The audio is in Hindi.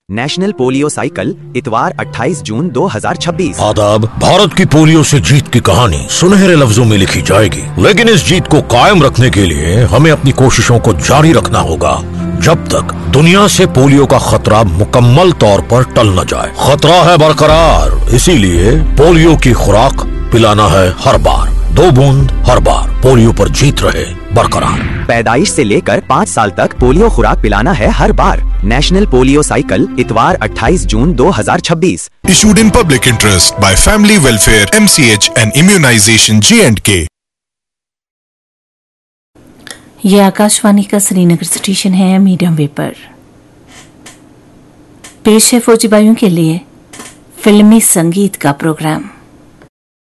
नेशनल पोलियो साइकिल इतवार 28 जून 2026। आदाब। भारत की पोलियो से जीत की कहानी सुनहरे लफ्जों में लिखी जाएगी, लेकिन इस जीत को कायम रखने के लिए हमें अपनी कोशिशों को जारी रखना होगा जब तक दुनिया से पोलियो का खतरा मुकम्मल तौर पर टल न जाए। खतरा है बरकरार, इसीलिए पोलियो की खुराक पिलाना है हर बार, 2 बूंद हर बार। पोलियो पर जीत रहे बरकरार। पैदाइश से लेकर 5 साल तक पोलियो खुराक पिलाना है हर बार। नेशनल पोलियो साइकिल इतवार 28 जून 2026। Issued in public interest by Family Welfare, MCH and Immunization J&K। ये आकाशवाणी का श्रीनगर स्टेशन है मीडियम वेव पर। पेश है फौजी भाइयों के लिए फिल्मी संगीत का प्रोग्राम।